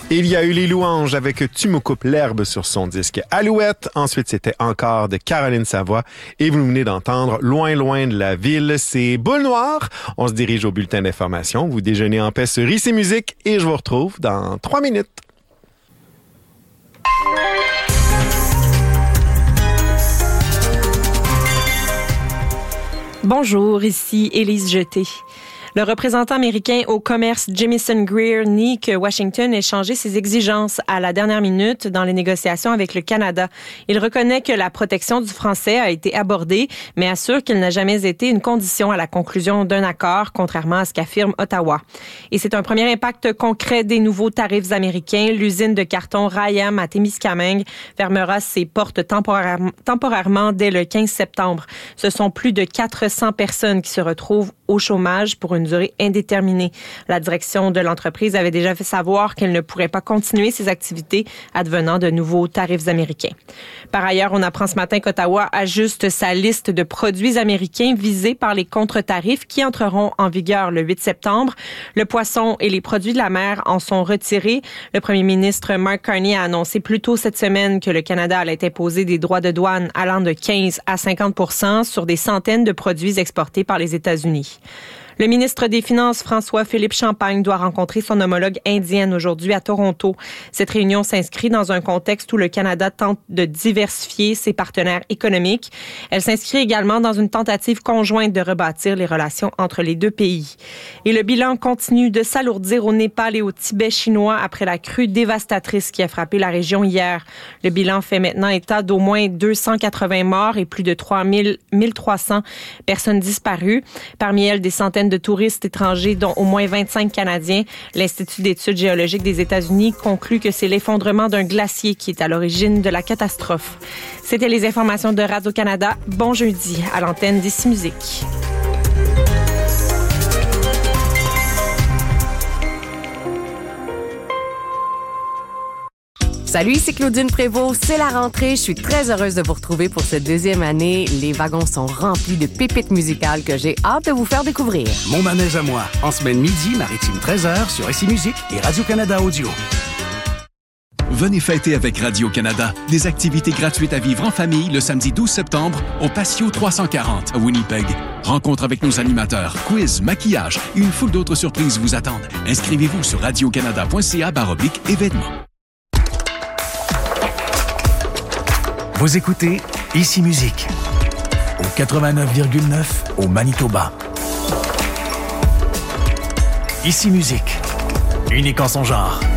Il y a eu les louanges avec Tu me coupes l'herbe sur son disque Alouette. Ensuite, c'était Encore de Caroline Savoie. Et vous venez d'entendre Loin, loin de la ville. C'est Boule Noire. On se dirige au bulletin d'information. Vous déjeunez en paix sur Ici Musique et je vous retrouve dans 3 minutes. Bonjour, ici Élise Jeté. Le représentant américain au commerce Jamieson Greer nie que Washington ait changé ses exigences à la dernière minute dans les négociations avec le Canada. Il reconnaît que la protection du français a été abordée, mais assure qu'elle n'a jamais été une condition à la conclusion d'un accord, contrairement à ce qu'affirme Ottawa. Et c'est un premier impact concret des nouveaux tarifs américains. L'usine de carton Rayam à Témiscamingue fermera ses portes temporairement dès le 15 septembre. Ce sont plus de 400 personnes qui se retrouvent au chômage pour une durée indéterminée. La direction de l'entreprise avait déjà fait savoir qu'elle ne pourrait pas continuer ses activités advenant de nouveaux tarifs américains. Par ailleurs, on apprend ce matin qu'Ottawa ajuste sa liste de produits américains visés par les contre-tarifs qui entreront en vigueur le 8 septembre. Le poisson et les produits de la mer en sont retirés. Le premier ministre Mark Carney a annoncé plus tôt cette semaine que le Canada allait imposer des droits de douane allant de 15 à 50% sur des centaines de produits exportés par les États-Unis. Le ministre des Finances, François-Philippe Champagne, doit rencontrer son homologue indienne aujourd'hui à Toronto. Cette réunion s'inscrit dans un contexte où le Canada tente de diversifier ses partenaires économiques. Elle s'inscrit également dans une tentative conjointe de rebâtir les relations entre les deux pays. Et le bilan continue de s'alourdir au Népal et au Tibet chinois après la crue dévastatrice qui a frappé la région hier. Le bilan fait maintenant état d'au moins 280 morts et plus de 1300 personnes disparues. Parmi elles, des centaines de touristes étrangers, dont au moins 25 Canadiens. L'Institut d'études géologiques des États-Unis conclut que c'est l'effondrement d'un glacier qui est à l'origine de la catastrophe. C'était les informations de Radio-Canada. Bon jeudi à l'antenne d'Ici Musique. Salut, ici Claudine Prévost. C'est la rentrée. Je suis très heureuse de vous retrouver pour cette deuxième année. Les wagons sont remplis de pépites musicales que j'ai hâte de vous faire découvrir. Mon manège à moi, en semaine midi, Maritime 13h sur Ici Musique et Radio-Canada Audio. Venez fêter avec Radio-Canada. Des activités gratuites à vivre en famille le samedi 12 septembre au Patio 340 à Winnipeg. Rencontre avec nos animateurs, quiz, maquillage et une foule d'autres surprises vous attendent. Inscrivez-vous sur radiocanada.ca/événements. Vous écoutez Ici Musique au 89,9 au Manitoba. Ici Musique, unique en son genre.